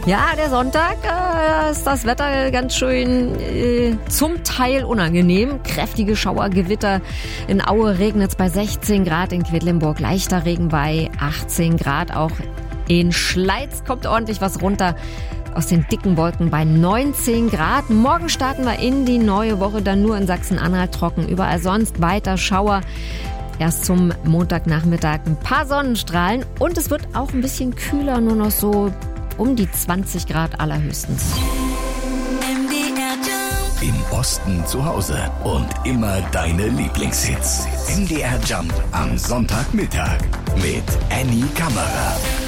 Ja, der Sonntag ist das Wetter ganz schön zum Teil unangenehm. Kräftige Schauergewitter. In Aue regnet es bei 16 Grad, in Quedlinburg leichter Regen bei 18 Grad. Auch in Schleiz kommt ordentlich was runter. Aus den dicken Wolken bei 19 Grad. Morgen starten wir in die neue Woche, dann nur in Sachsen-Anhalt trocken. Überall sonst weiter Schauer. Erst zum Montagnachmittag ein paar Sonnenstrahlen und es wird auch ein bisschen kühler, nur noch so um die 20 Grad allerhöchstens. Im Osten zu Hause und immer deine Lieblingshits. MDR Jump am Sonntagmittag mit Annie Kammerer.